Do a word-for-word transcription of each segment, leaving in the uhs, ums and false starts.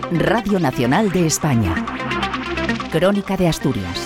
Radio Nacional de España. Crónica de Asturias.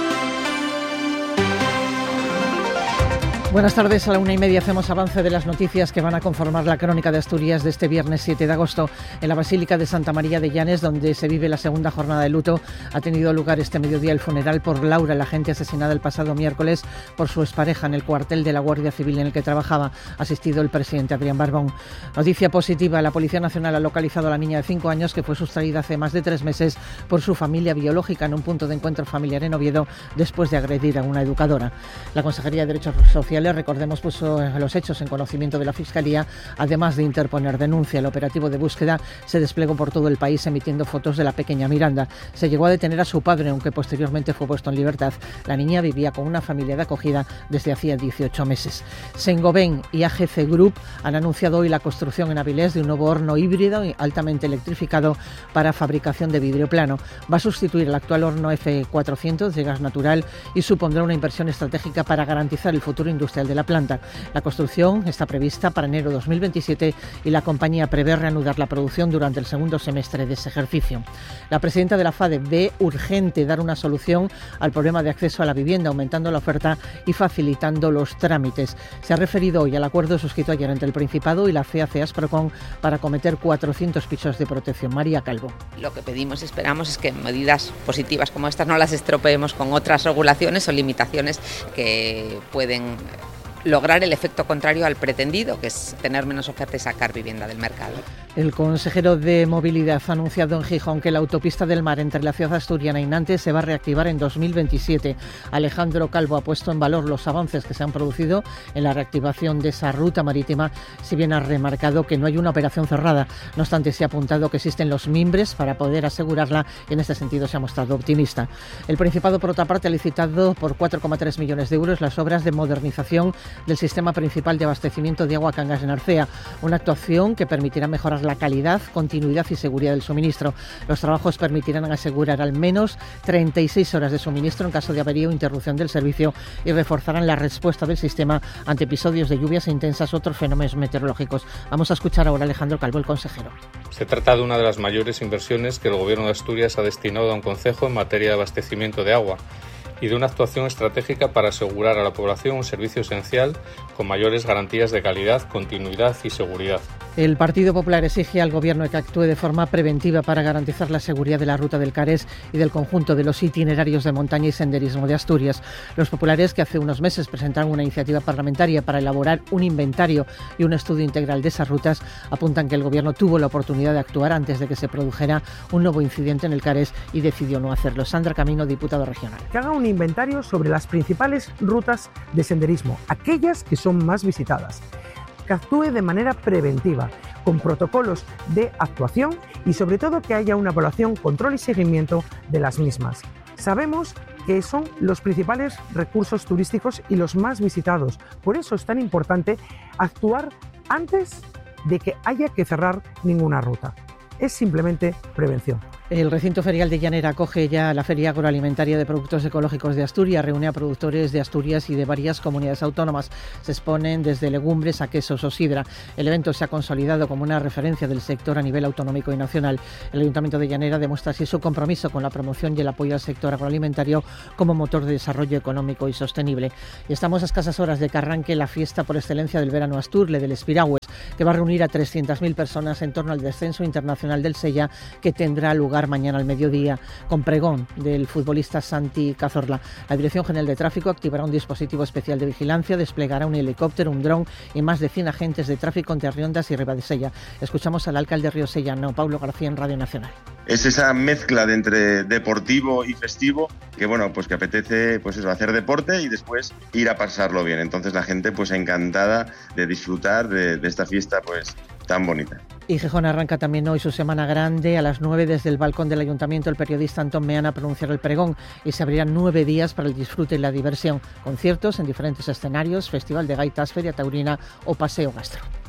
Buenas tardes, a la una y media hacemos avance de las noticias que van a conformar la crónica de Asturias de este viernes siete de agosto. En la Basílica de Santa María de Llanes, donde se vive la segunda jornada de luto, ha tenido lugar este mediodía el funeral por Laura, la agente asesinada el pasado miércoles por su expareja en el cuartel de la Guardia Civil en el que trabajaba, asistido el presidente Adrián Barbón. Noticia positiva, la Policía Nacional ha localizado a la niña de cinco años que fue sustraída hace más de tres meses por su familia biológica en un punto de encuentro familiar en Oviedo después de agredir a una educadora. La Consejería de Derechos Sociales, recordemos, puso los hechos en conocimiento de la Fiscalía, además de interponer denuncia. El operativo de búsqueda se desplegó por todo el país emitiendo fotos de la pequeña Miranda. Se llegó a detener a su padre, aunque posteriormente fue puesto en libertad. La niña vivía con una familia de acogida desde hacía dieciocho meses. Saint-Gobain y A G C Group han anunciado hoy la construcción en Avilés de un nuevo horno híbrido y altamente electrificado para fabricación de vidrio plano. Va a sustituir el actual horno F cuatrocientos de gas natural y supondrá una inversión estratégica para garantizar el futuro industrial de la planta. La construcción está prevista para enero de dos mil veintisiete y la compañía prevé reanudar la producción durante el segundo semestre de ese ejercicio. La presidenta de la FADE ve urgente dar una solución al problema de acceso a la vivienda, aumentando la oferta y facilitando los trámites. Se ha referido hoy al acuerdo suscrito ayer entre el Principado y la C A C Asprocon para acometer cuatrocientos pisos de protección. María Calvo. Lo que pedimos y esperamos es que medidas positivas como estas no las estropeemos con otras regulaciones o limitaciones que pueden lograr el efecto contrario al pretendido, que es tener menos oferta y sacar vivienda del mercado. El consejero de Movilidad ha anunciado en Gijón que la autopista del Mar entre la ciudad asturiana y Nantes se va a reactivar en dos mil veintisiete. Alejandro Calvo ha puesto en valor los avances que se han producido en la reactivación de esa ruta marítima, si bien ha remarcado que no hay una operación cerrada. No obstante, se ha apuntado que existen los mimbres para poder asegurarla y en este sentido se ha mostrado optimista. El Principado, por otra parte, ha licitado por cuatro coma tres millones de euros las obras de modernización del sistema principal de abastecimiento de agua Cangas en Arcea, una actuación que permitirá mejorar la calidad, continuidad y seguridad del suministro. Los trabajos permitirán asegurar al menos treinta y seis horas de suministro en caso de avería o interrupción del servicio y reforzarán la respuesta del sistema ante episodios de lluvias intensas u otros fenómenos meteorológicos. Vamos a escuchar ahora a Alejandro Calvo, el consejero. Se trata de una de las mayores inversiones que el Gobierno de Asturias ha destinado a un concejo en materia de abastecimiento de agua y de una actuación estratégica para asegurar a la población un servicio esencial con mayores garantías de calidad, continuidad y seguridad. El Partido Popular exige al Gobierno que actúe de forma preventiva para garantizar la seguridad de la ruta del Carés y del conjunto de los itinerarios de montaña y senderismo de Asturias. Los populares, que hace unos meses presentaron una iniciativa parlamentaria para elaborar un inventario y un estudio integral de esas rutas, apuntan que el Gobierno tuvo la oportunidad de actuar antes de que se produjera un nuevo incidente en el Carés y decidió no hacerlo. Sandra Camino, diputada regional. Que haga un inventario sobre las principales rutas de senderismo, aquellas que son más visitadas. Que actúe de manera preventiva, con protocolos de actuación y sobre todo que haya una evaluación, control y seguimiento de las mismas. Sabemos que son los principales recursos turísticos y los más visitados. Por eso es tan importante actuar antes de que haya que cerrar ninguna ruta. Es simplemente prevención. El recinto ferial de Llanera acoge ya la Feria Agroalimentaria de Productos Ecológicos de Asturias. Reúne a productores de Asturias y de varias comunidades autónomas. Se exponen desde legumbres a quesos o sidra. El evento se ha consolidado como una referencia del sector a nivel autonómico y nacional. El Ayuntamiento de Llanera demuestra así su compromiso con la promoción y el apoyo al sector agroalimentario como motor de desarrollo económico y sostenible. Y estamos a escasas horas de que arranque la fiesta por excelencia del verano Asturle, del Espiragües, que va a reunir a trescientas mil personas en torno al descenso internacional del Sella, que tendrá lugar mañana al mediodía, con pregón del futbolista Santi Cazorla. La Dirección General de Tráfico activará un dispositivo especial de vigilancia, desplegará un helicóptero, un dron y más de cien agentes de tráfico entre Riondas y Ribadesella. Escuchamos al alcalde riosellano, Paulo García, en Radio Nacional. Es esa mezcla de entre deportivo y festivo que, bueno, pues que apetece, pues eso, hacer deporte y después ir a pasarlo bien. Entonces la gente, pues encantada de disfrutar de, de esta fiesta, pues tan bonita. Y Gijón arranca también hoy su Semana Grande. A las nueve, desde el balcón del Ayuntamiento, el periodista Antón Meana pronunciará el pregón y se abrirán nueve días para el disfrute y la diversión. Conciertos en diferentes escenarios, festival de gaitas, feria taurina o paseo gastro.